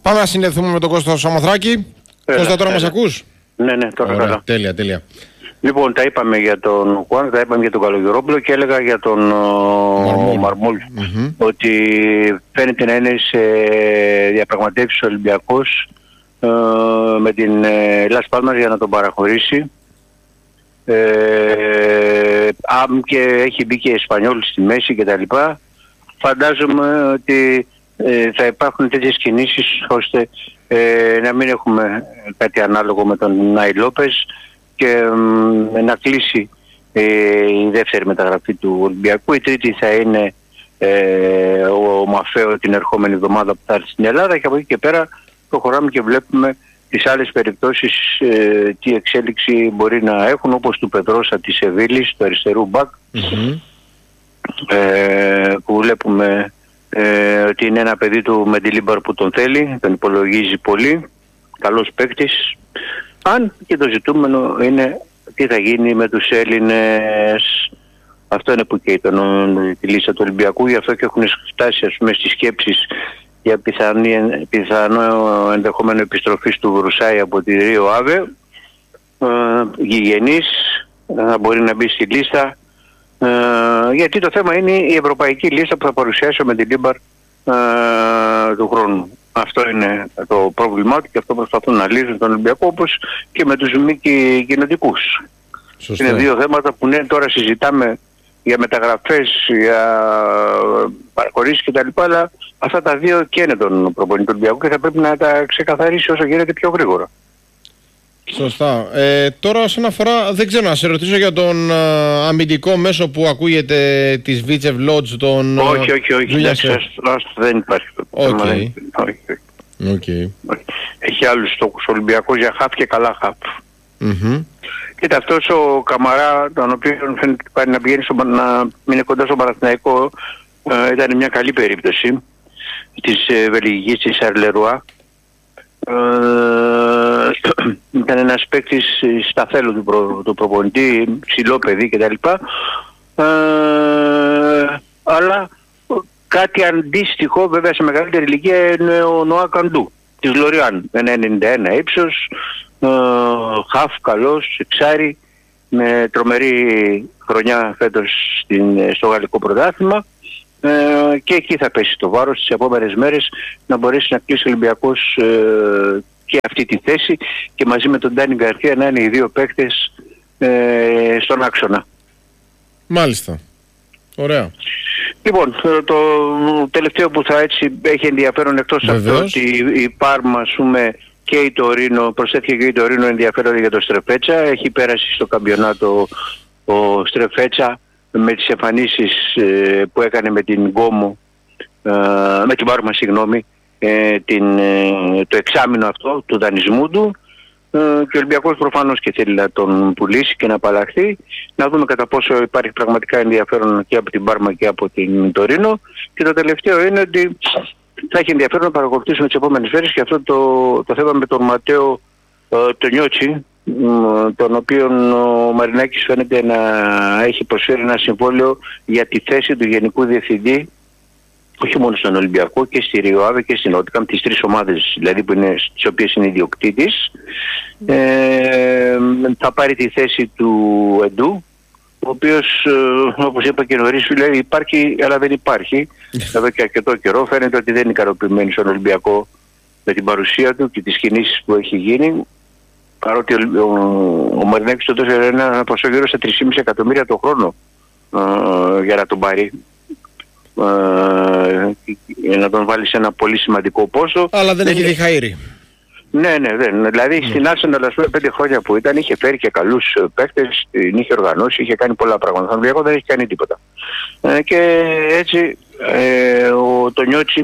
Πάμε να συνδεθούμε με τον Κώστα Σαμοθράκη. Κώστα, τώρα μας ακούς? Ναι, τώρα καλά. Τέλεια. Λοιπόν, τα είπαμε για τον Χουάν, τα είπαμε για τον Καλογερόπουλο και έλεγα για τον Μαρμούλ. Ότι φαίνεται να είναι σε διαπραγματεύσεις ο Ολυμπιακός με την Λας Πάλμας για να τον παραχωρήσει. Αν και έχει μπει και Εσπανιόλ στη μέση και τα λοιπά, φαντάζομαι ότι θα υπάρχουν τέτοιες κινήσεις ώστε να μην έχουμε κάτι ανάλογο με τον Νάι Λόπες και να κλείσει η δεύτερη μεταγραφή του Ολυμπιακού. Η τρίτη θα είναι ο Μαφέο την ερχόμενη εβδομάδα που θα έρθει στην Ελλάδα, και από εκεί και πέρα προχωράμε και βλέπουμε τις άλλες περιπτώσεις τι εξέλιξη μπορεί να έχουν, όπως του Πεδρόσα της Σεβίλης, του αριστερού μπακ, που βλέπουμε ότι είναι ένα παιδί του Μεντιλίμπαρ που τον θέλει, τον υπολογίζει πολύ, καλός παίκτης. Αν και το ζητούμενο είναι τι θα γίνει με τους Έλληνες. Αυτό είναι που καίει τη λίστα του Ολυμπιακού, γι' αυτό και έχουν φτάσει στις σκέψεις για πιθανό ενδεχόμενο επιστροφής του Βρουσάη από τη Ρίο Άβε. Γηγενής μπορεί να μπει στη λίστα, γιατί το θέμα είναι η ευρωπαϊκή λίστα που θα παρουσιάσει ο Μεντιλίμπαρ του χρόνου. Αυτό είναι το πρόβλημά του και αυτό προσπαθούν να λύσουν τον Ολυμπιακό, όπως και με τους μη κοινοτικούς. Είναι δύο θέματα που τώρα συζητάμε για μεταγραφές, για παραχωρήσεις κτλ. Αλλά αυτά τα δύο καίνε τον προπονητή του Ολυμπιακού και θα πρέπει να τα ξεκαθαρίσει όσο γίνεται πιο γρήγορα. Σωστά. Τώρα όσον αφορά, δεν ξέρω, να σε ρωτήσω για τον αμυντικό μέσο που ακούγεται της Βίτσεβ Λότζ, τον... Όχι, δεν υπάρχει. Έχει άλλους στόχους ο Ολυμπιακός για χαφ και καλά χαφ. Κοίτα, αυτός ο Καμαρά, τον οποίο φαίνεται ότι πάει να πηγαίνει να μείνει κοντά στον Παναθηναϊκό, ήταν μια καλή περίπτωση της βελγικής της Αρλερουά. Ήταν ένας παίκτης στα θέλω του προπονητή, ψηλό παιδί κτλ. Αλλά κάτι αντίστοιχο βέβαια σε μεγαλύτερη ηλικία είναι ο Νοά Καντού της Λοριάν, 1,91 ύψος, χαφ καλός, εξάρι, με τρομερή χρονιά φέτος στο γαλλικό πρωτάθλημα, και εκεί θα πέσει το βάρος τις επόμενες μέρες να μπορέσει να κλείσει ο Ολυμπιακός και αυτή τη θέση, και μαζί με τον Ντάνι Γκαρθία να είναι οι δύο παίκτες στον άξονα. Μάλιστα. Ωραία. Λοιπόν, το τελευταίο που θα έτσι έχει ενδιαφέρον, εκτός από αυτό ότι η Πάρμα, ας πούμε, και η Τωρίνο, προσθέθηκε και η Τωρίνο, ενδιαφέρονται για το Στρεφέτσα. Έχει πέρασει στο καμπιονάτο ο Στρεφέτσα με τις εμφανίσεις που έκανε με την Γκόμο, με την Πάρμα, το εξάμηνο αυτό του δανεισμού του, και ο Ολυμπιακός προφανώς και θέλει να τον πουλήσει και να απαλλαχθεί. Να δούμε κατά πόσο υπάρχει πραγματικά ενδιαφέρον και από την Πάρμα και από την Τωρίνο. Και το τελευταίο είναι ότι θα έχει ενδιαφέρον να παρακολουθήσουμε τις επόμενες μέρες και αυτό το θέμα με τον Ματέο Τονιότσι, τον οποίον ο Μαρινάκης φαίνεται να έχει προσφέρει ένα συμβόλαιο για τη θέση του Γενικού Διευθυντή, όχι μόνο στον Ολυμπιακό, και στη Ρίο Άβε και στην Νότικαμ, τις τρεις ομάδες δηλαδή τις οποίες είναι ιδιοκτήτης. Θα πάρει τη θέση του Εντού, ο οποίος, όπως είπα και νωρίς, λέει υπάρχει αλλά δεν υπάρχει. Εδώ και αρκετό καιρό φαίνεται ότι δεν είναι ικανοποιημένοι στον Ολυμπιακό με την παρουσία του και τις κινήσεις που έχει γίνει, παρότι ο Μαρινάκης του έδωσε ένα ποσό γύρω στα 3,5 εκατομμύρια το χρόνο για να τον πάρει, να τον βάλει σε ένα πολύ σημαντικό πόστο. Αλλά δεν έχει διχαήρει. Ναι, δεν. Δηλαδή στην Arsenal, ας πούμε, 5 χρόνια που ήταν, είχε φέρει και καλούς παίκτες, την είχε οργανώσει, είχε κάνει πολλά πράγματα. Στον Ολυμπιακό δεν έχει κάνει τίποτα. Και έτσι ο Τονιότσι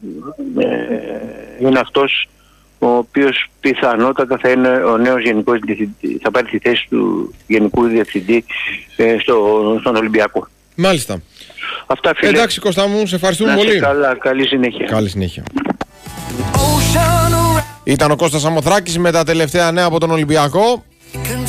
είναι αυτός ο οποίος πιθανότατα θα είναι ο νέος γενικός διευθυντής, θα πάρει τη θέση του Γενικού Διευθυντή στον Ολυμπιακό. Μάλιστα. Αυτά, φίλε. Εντάξει, Κώστα μου, σε ευχαριστούμε πολύ. Καλά, καλή συνέχεια. Καλή συνέχεια. Ήταν ο Κώστας Σαμοθράκης με τα τελευταία νέα από τον Ολυμπιακό.